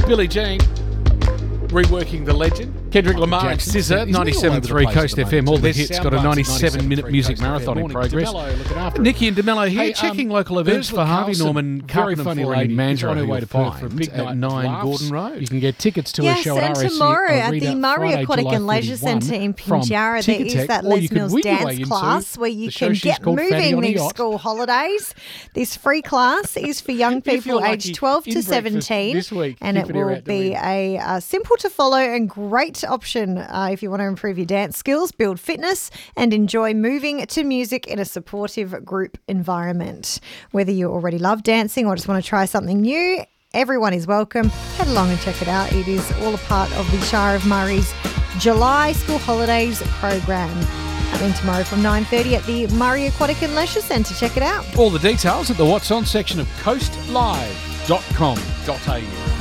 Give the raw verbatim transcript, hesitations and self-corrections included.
Billie Jean, reworking the legend. Kendrick Lamar and S Z A, ninety-seven point three Coast F M. All the hits got a ninety-seven minute music marathon in progress. Nikki and DeMello here, Hey, checking um, local events Ursula for Harvey Carlson, Norman, very Carpenter funny Four lady, in is on her Mandurah way to you'll Perth for a find big at night nine laughs. Gordon Road. You can get tickets to Yes, a show at and R S C tomorrow at Arena the Murray Friday, Aquatic July and Leisure thirty-first Centre in from Pinjarra, there is Ticketek, that or you Les could Mills win your way dance into class where you the show can she's get called Fatty moving on a these Yacht. school holidays. This free class is for young If you're people lucky, aged twelve in to breakfast seventeen, this week, and keep it it will out to be win. a, uh simple to follow and great option uh, if you want to improve your dance skills, build fitness, and enjoy moving to music in a supportive group environment. Whether you already love dancing or just want to try something new, everyone is welcome. Head along and check it out. It is all a part of the Shire of Murray's July School Holidays program. Happening tomorrow from nine thirty at the Murray Aquatic and Leisure Centre. Check it out. All the details at the What's On section of coast live dot com dot a u.